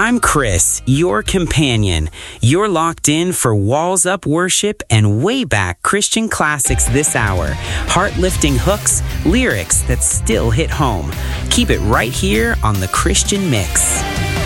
I'm Chris, your companion. You're locked in for Walls Up Worship and way back Christian classics this hour. Heart-lifting hooks, lyrics that still hit home. Keep it right here on The Christian Mix.